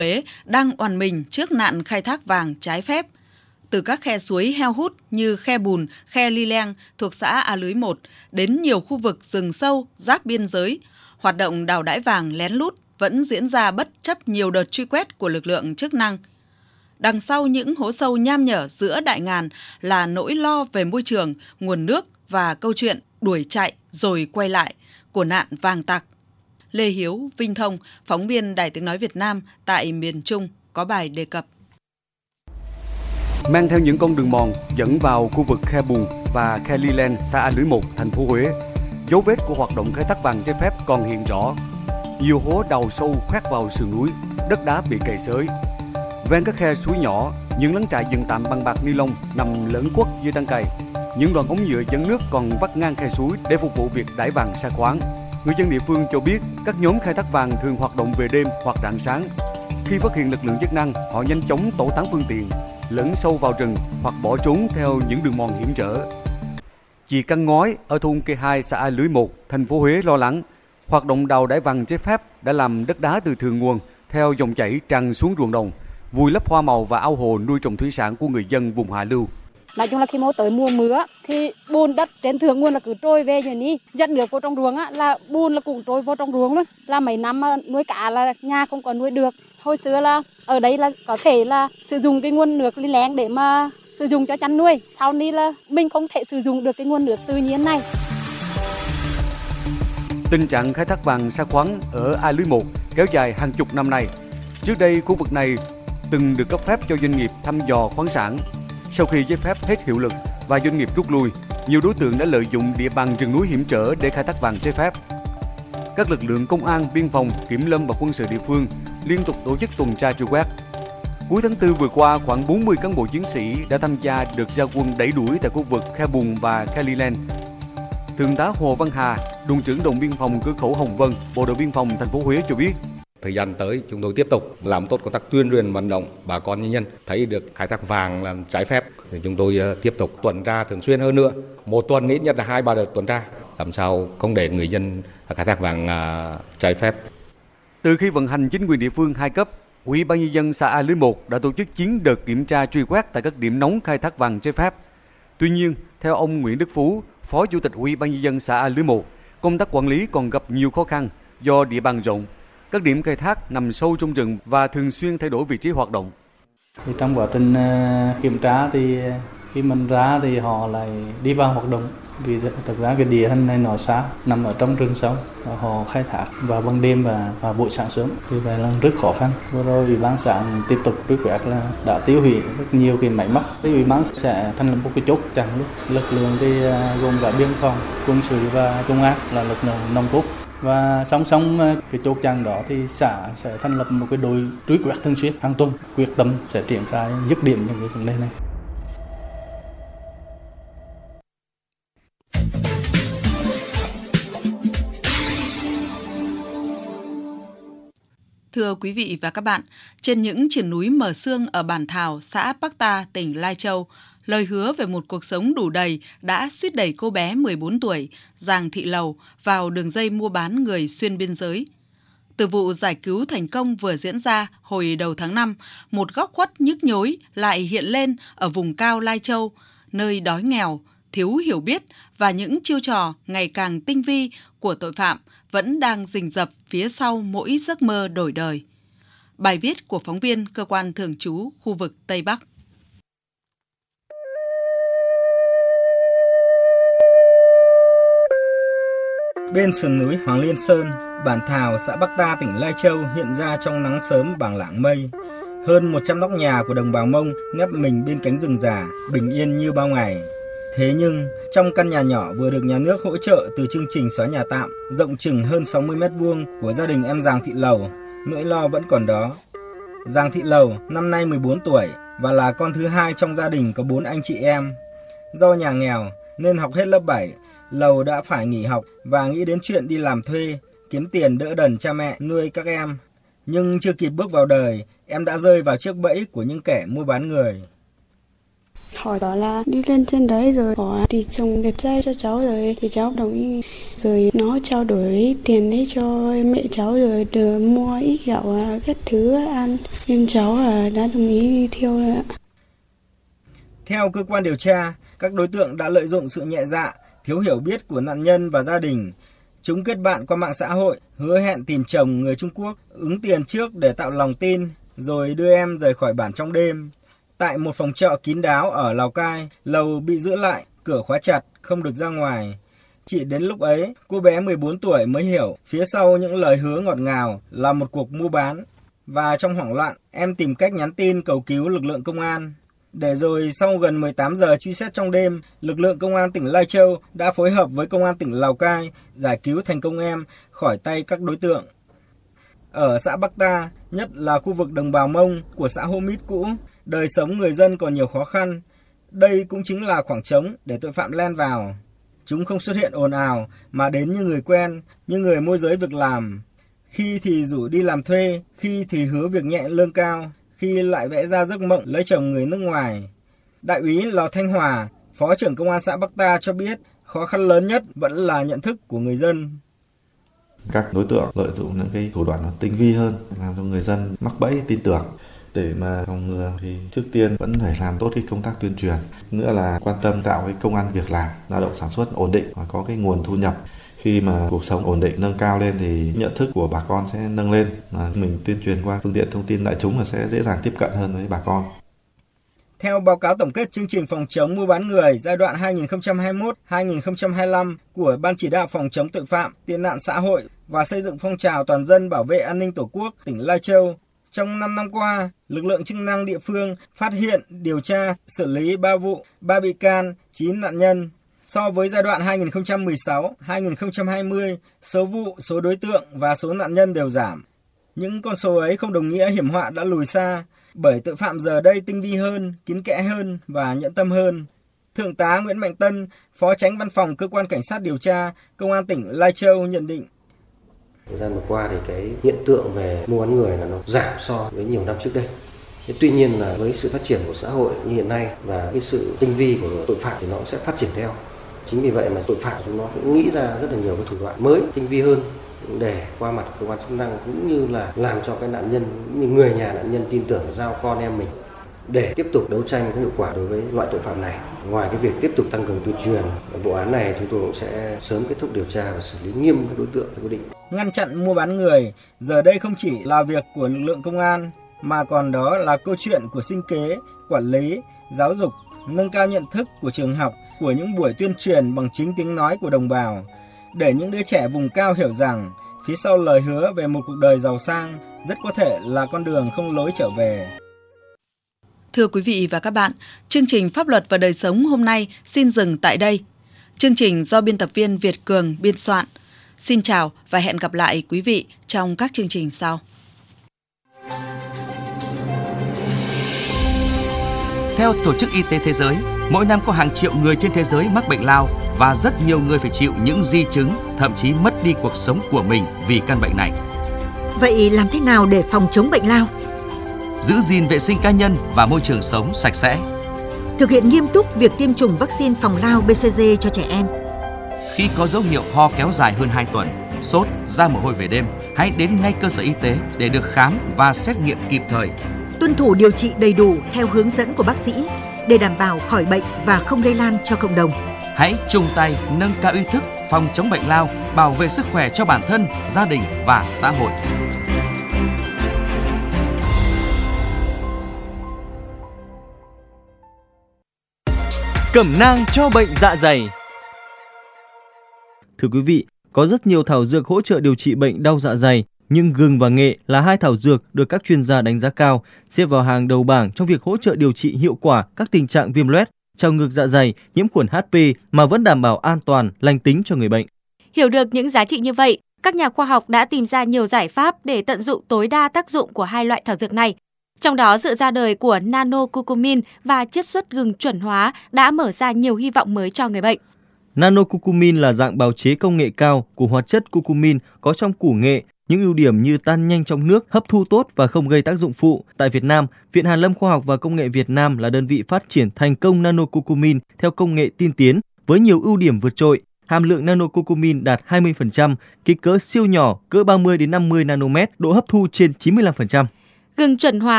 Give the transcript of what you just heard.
Huế đang oằn mình trước nạn khai thác vàng trái phép. Từ các khe suối heo hút như khe Bùn, khe Ly Leng thuộc xã A Lưới 1 đến nhiều khu vực rừng sâu, giáp biên giới, hoạt động đào đãi vàng lén lút vẫn diễn ra bất chấp nhiều đợt truy quét của lực lượng chức năng. Đằng sau những hố sâu nham nhở giữa đại ngàn là nỗi lo về môi trường, nguồn nước và câu chuyện đuổi chạy rồi quay lại của nạn vàng tặc. Lê Hiếu, Vinh Thông, phóng viên Đài Tiếng Nói Việt Nam tại miền Trung có bài đề cập. Mang theo những con đường mòn dẫn vào khu vực khe Bùn và khe Ly Leng, xã A Lưới 1, thành phố Huế, dấu vết của hoạt động khai thác vàng trái phép còn hiện rõ. Nhiều hố đào sâu khoét vào sườn núi, đất đá bị cày xới. Ven các khe suối nhỏ, những lán trại dựng tạm bằng bạt ni lông nằm lởn quất dưới tán cây. Những đoạn ống nhựa dẫn nước còn vắt ngang khe suối để phục vụ việc đãi vàng sa khoáng. Người dân địa phương cho biết các nhóm khai thác vàng thường hoạt động về đêm hoặc rạng sáng. Khi phát hiện lực lượng chức năng, họ nhanh chóng tẩu tán phương tiện, lẫn sâu vào rừng hoặc bỏ trốn theo những đường mòn hiểm trở. Chị Căn Ngói ở thôn Kê 2, xã A Lưới 1, thành phố Huế lo lắng. Hoạt động đào đãi vàng trái phép đã làm đất đá từ thượng nguồn theo dòng chảy tràn xuống ruộng đồng, vùi lấp hoa màu và ao hồ nuôi trồng thủy sản của người dân vùng hạ lưu. Nói chung là khi mà tới mùa mưa thì bùn đất trên thượng nguồn là cứ trôi về như ní, dẫn nước vào trong ruộng là bùn là cũng trôi vào trong ruộng luôn. Là mấy năm nuôi cá là nhà không có nuôi được. Hồi xưa là ở đây là có thể là sử dụng cái nguồn nước Ly Leng để mà sử dụng cho chăn nuôi. Sau này là mình không thể sử dụng được cái nguồn nước tự nhiên này. Tình trạng khai thác vàng sa khoáng ở A Lưới 1 kéo dài hàng chục năm nay. Trước đây, khu vực này từng được cấp phép cho doanh nghiệp thăm dò khoáng sản. Sau khi giấy phép hết hiệu lực và doanh nghiệp rút lui, nhiều đối tượng đã lợi dụng địa bàn rừng núi hiểm trở để khai thác vàng trái phép. Các lực lượng công an, biên phòng, kiểm lâm và quân sự địa phương liên tục tổ chức tuần tra truy quét. Cuối tháng 4 vừa qua, khoảng 40 cán bộ chiến sĩ đã tham gia đợt ra quân đẩy đuổi tại khu vực khe Bùn và khe Ly Leng. Thượng tá Hồ Văn Hà, đồn trưởng đồn biên phòng cửa khẩu Hồng Vân, Bộ đội biên phòng thành phố Huế cho biết. Thời gian tới, chúng tôi tiếp tục làm tốt công tác tuyên truyền vận động bà con nhân dân thấy được khai thác vàng là trái phép. Thì chúng tôi tiếp tục tuần tra thường xuyên hơn nữa. Một tuần ít nhất là 2-3 đợt tuần tra, làm sao không để người dân khai thác vàng trái phép. Từ khi vận hành chính quyền địa phương 2 cấp, Ủy ban nhân dân xã A Lưới 1 đã tổ chức chiến đợt kiểm tra truy quét tại các điểm nóng khai thác vàng trái phép. Tuy nhiên, theo ông Nguyễn Đức Phú, Phó Chủ tịch Ủy ban nhân dân xã A Lưới 1, công tác quản lý còn gặp nhiều khó khăn do địa bàn rộng. Các điểm khai thác nằm sâu trong rừng và thường xuyên thay đổi vị trí hoạt động. Thì trong quá trình kiểm tra thì khi mình ra thì họ lại đi vào hoạt động. Vì thực ra cái địa hình này nó xa, nằm ở trong rừng sâu. Họ khai thác vào ban đêm và buổi sáng sớm. Vì vậy là rất khó khăn. Vừa rồi Ủy ban xã tiếp tục truy quét là đã tiêu hủy rất nhiều cái máy móc. Thì Ủy ban sẽ thành lập một cái chốt chặn luôn. Lực lượng thì gồm cả biên phòng, quân sự và công an là lực lượng nòng cốt. Và song song cái chốt chặn đó thì xã sẽ thành lập một cái đội truy quét thường xuyên hàng tuần, quyết tâm sẽ triển khai dứt điểm những cái vấn đề này. Thưa quý vị và các bạn, trên những triển núi mờ sương ở Bản Thảo, xã Bắc Ta, tỉnh Lai Châu, lời hứa về một cuộc sống đủ đầy đã suýt đẩy cô bé 14 tuổi, Giàng Thị Lầu, vào đường dây mua bán người xuyên biên giới. Từ vụ giải cứu thành công vừa diễn ra hồi đầu tháng 5, một góc khuất nhức nhối lại hiện lên ở vùng cao Lai Châu, nơi đói nghèo, thiếu hiểu biết và những chiêu trò ngày càng tinh vi của tội phạm vẫn đang rình rập phía sau mỗi giấc mơ đổi đời. Bài viết của phóng viên Cơ quan Thường trú khu vực Tây Bắc. Bên sườn núi Hoàng Liên Sơn, Bản Thảo, xã Bắc Ta, tỉnh Lai Châu hiện ra trong nắng sớm bảng lạng mây. Hơn 100 nóc nhà của đồng bào Mông nép mình bên cánh rừng già, bình yên như bao ngày. Thế nhưng, trong căn nhà nhỏ vừa được nhà nước hỗ trợ từ chương trình xóa nhà tạm, rộng chừng hơn 60 m² của gia đình em Giàng Thị Lầu, nỗi lo vẫn còn đó. Giàng Thị Lầu năm nay 14 tuổi và là con thứ hai trong gia đình có 4 anh chị em. Do nhà nghèo nên học hết lớp 7, Lầu đã phải nghỉ học và nghĩ đến chuyện đi làm thuê, kiếm tiền đỡ đần cha mẹ nuôi các em. Nhưng chưa kịp bước vào đời, em đã rơi vào chiếc bẫy của những kẻ mua bán người. Hỏi đó là đi lên trên đấy rồi có thì chồng đẹp trai cho cháu rồi thì cháu đồng ý, rồi nó trao đổi tiền đấy cho mẹ cháu rồi được mua ít gạo các thứ ăn, nên cháu đã đồng ý đi theo rồi ạ. Theo cơ quan điều tra, các đối tượng đã lợi dụng sự nhẹ dạ, thiếu hiểu biết của nạn nhân và gia đình. Chúng kết bạn qua mạng xã hội, hứa hẹn tìm chồng người Trung Quốc, ứng tiền trước để tạo lòng tin, rồi đưa em rời khỏi bản trong đêm. Tại một phòng trọ kín đáo ở Lào Cai, Lầu bị giữ lại, cửa khóa chặt, không được ra ngoài. Chỉ đến lúc ấy, cô bé 14 tuổi mới hiểu phía sau những lời hứa ngọt ngào là một cuộc mua bán. Và trong hoảng loạn, em tìm cách nhắn tin cầu cứu lực lượng công an. Để rồi sau gần 18 giờ truy xét trong đêm, lực lượng công an tỉnh Lai Châu đã phối hợp với công an tỉnh Lào Cai giải cứu thành công em khỏi tay các đối tượng. Ở xã Bắc Ta, nhất là khu vực đồng bào Mông của xã Hô Mít cũ, đời sống người dân còn nhiều khó khăn. Đây cũng chính là khoảng trống để tội phạm len vào. Chúng không xuất hiện ồn ào mà đến như người quen, như người môi giới việc làm. Khi thì rủ đi làm thuê, khi thì hứa việc nhẹ lương cao, khi lại vẽ ra giấc mộng lấy chồng người nước ngoài. Đại úy Lò Thanh Hòa, Phó trưởng Công an xã Bắc Ta cho biết, khó khăn lớn nhất vẫn là nhận thức của người dân. Các đối tượng lợi dụng những cái thủ đoạn tinh vi hơn, làm cho người dân mắc bẫy tin tưởng. Để mà phòng ngừa thì trước tiên vẫn phải làm tốt cái công tác tuyên truyền, nữa là quan tâm tạo cái công ăn việc làm, lao động sản xuất ổn định và có cái nguồn thu nhập. Khi mà cuộc sống ổn định nâng cao lên thì nhận thức của bà con sẽ nâng lên, mà mình tuyên truyền qua phương tiện thông tin đại chúng là sẽ dễ dàng tiếp cận hơn với bà con. Theo báo cáo tổng kết chương trình phòng chống mua bán người giai đoạn 2021-2025 của Ban chỉ đạo phòng chống tội phạm, tệ nạn xã hội và xây dựng phong trào toàn dân bảo vệ an ninh Tổ quốc tỉnh Lai Châu, trong 5 năm qua, lực lượng chức năng địa phương phát hiện, điều tra, xử lý 3 vụ, 3 bị can, 9 nạn nhân. So với giai đoạn 2016-2020, số vụ, số đối tượng và số nạn nhân đều giảm. Những con số ấy không đồng nghĩa hiểm họa đã lùi xa, bởi tội phạm giờ đây tinh vi hơn, kín kẽ hơn và nhẫn tâm hơn. Thượng tá Nguyễn Mạnh Tân, Phó Chánh Văn phòng Cơ quan Cảnh sát điều tra, Công an tỉnh Lai Châu nhận định. Thời gian vừa qua thì cái hiện tượng về mua bán người là nó giảm so với nhiều năm trước đây. Tuy nhiên là với sự phát triển của xã hội như hiện nay và cái sự tinh vi của tội phạm thì nó sẽ phát triển theo. Chính vì vậy mà tội phạm chúng nó cũng nghĩ ra rất là nhiều cái thủ đoạn mới, tinh vi hơn để qua mặt cơ quan chức năng, cũng như là làm cho cái nạn nhân, như người nhà nạn nhân tin tưởng giao con em mình để tiếp tục đấu tranh có hiệu quả đối với loại tội phạm này. Ngoài cái việc tiếp tục tăng cường tuyên truyền, vụ án này chúng tôi cũng sẽ sớm kết thúc điều tra và xử lý nghiêm các đối tượng theo quy định. Ngăn chặn mua bán người giờ đây không chỉ là việc của lực lượng công an, mà còn đó là câu chuyện của sinh kế, quản lý, giáo dục, nâng cao nhận thức của trường học, của những buổi tuyên truyền bằng chính tiếng nói của đồng bào, để những đứa trẻ vùng cao hiểu rằng phía sau lời hứa về một cuộc đời giàu sang rất có thể là con đường không lối trở về. Thưa quý vị và các bạn, chương trình Pháp luật và đời sống hôm nay xin dừng tại đây. Chương trình do biên tập viên Việt Cường biên soạn. Xin chào và hẹn gặp lại quý vị trong các chương trình sau. Theo Tổ chức Y tế Thế giới, mỗi năm có hàng triệu người trên thế giới mắc bệnh lao và rất nhiều người phải chịu những di chứng, thậm chí mất đi cuộc sống của mình vì căn bệnh này. Vậy làm thế nào để phòng chống bệnh lao? Giữ gìn vệ sinh cá nhân và môi trường sống sạch sẽ. Thực hiện nghiêm túc việc tiêm chủng vaccine phòng lao BCG cho trẻ em. Khi có dấu hiệu ho kéo dài hơn 2 tuần, sốt, ra mồ hôi về đêm, hãy đến ngay cơ sở y tế để được khám và xét nghiệm kịp thời. Tuân thủ điều trị đầy đủ theo hướng dẫn của bác sĩ để đảm bảo khỏi bệnh và không lây lan cho cộng đồng. Hãy chung tay nâng cao ý thức phòng chống bệnh lao, bảo vệ sức khỏe cho bản thân, gia đình và xã hội. Cẩm nang cho bệnh dạ dày. Thưa quý vị, có rất nhiều thảo dược hỗ trợ điều trị bệnh đau dạ dày, nhưng gừng và nghệ là hai thảo dược được các chuyên gia đánh giá cao, xếp vào hàng đầu bảng trong việc hỗ trợ điều trị hiệu quả các tình trạng viêm loét, trào ngược dạ dày, nhiễm khuẩn HP mà vẫn đảm bảo an toàn, lành tính cho người bệnh. Hiểu được những giá trị như vậy, các nhà khoa học đã tìm ra nhiều giải pháp để tận dụng tối đa tác dụng của hai loại thảo dược này. Trong đó, sự ra đời của nano-curcumin và chiết xuất gừng chuẩn hóa đã mở ra nhiều hy vọng mới cho người bệnh. Nano-curcumin là dạng bào chế công nghệ cao của hoạt chất curcumin có trong củ nghệ, những ưu điểm như tan nhanh trong nước, hấp thu tốt và không gây tác dụng phụ. Tại Việt Nam, Viện Hàn lâm Khoa học và Công nghệ Việt Nam là đơn vị phát triển thành công nanocucumin theo công nghệ tiên tiến với nhiều ưu điểm vượt trội. Hàm lượng nanocucumin đạt 20%, kích cỡ siêu nhỏ, cỡ 30 đến 50 nanomet, độ hấp thu trên 95%. Gừng chuẩn hóa